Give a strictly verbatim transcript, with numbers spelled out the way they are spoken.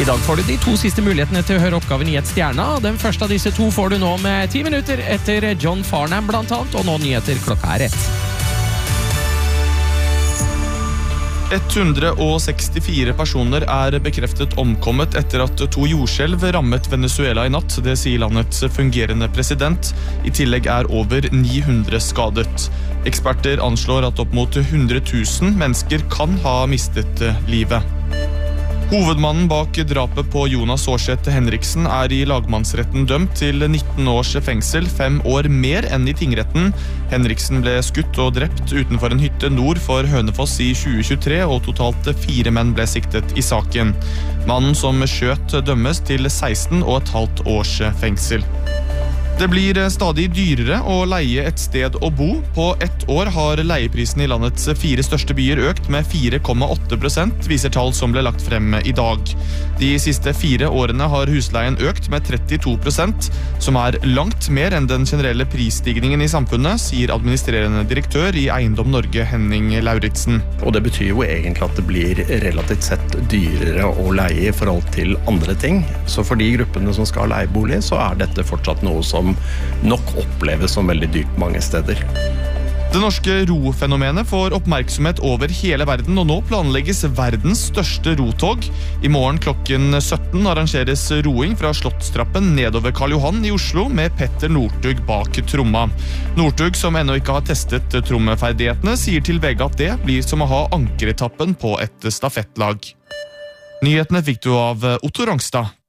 I dag får du de to siste mulighetene til å høre oppgaven i et stjerna. Den første av disse to får du nå med ti minutter etter John Farnham blant annet, og nå nyheter klokka er ett. hundre sekstifire personer er bekreftet omkommet etter at to jordskjelv rammet Venezuela i natt. Det sier landets fungerende president. I tillegg er over ni hundre skadet. Eksperter anslår at opp mot hundre tusen mennesker kan ha mistet livet. Hovedmannen bak drapet på Jonas Årseth Henriksen er i lagmannsretten dømt til nitten års fengsel, fem år mer enn i tingretten. Henriksen ble skutt og drept utenfor en hytte nord for Hønefoss i tjue tjuetre, og totalt fire menn ble siktet i saken. Mannen som skjøt dømmes til seksten og et halvt års fengsel. Det blir stadig dyrere å leie et sted å bo. På ett år har leieprisen i landets fire største byer økt med fire komma åtte prosent, viser tall som ble lagt frem i dag. De siste fire årene har husleien økt med trettito prosent, som er langt mer enn den generelle prisstigningen i samfunnet, sier administrerende direktør i Eiendom Norge, Henning Lauritsen. Og det betyr jo egentlig at det blir relativt sett dyrere å leie i forhold til andre ting. Så for de gruppene som skal leie bolig, så er dette fortsatt noe som nok oppleves som veldig dyrt mange steder. Det norske rofenomenet får oppmerksomhet over hele verden, og nå planlegges verdens største rotog. I morgen klokken sytten arrangeres roing fra Slottstrappen nedover Karl Johan i Oslo med Petter Northug bak tromma. Northug, som ennå ikke har testet trommeferdighetene, sier til V G at det blir som å ha ankeretappen på et stafettlag. Nyhetene fikk du av Otto Rangstad.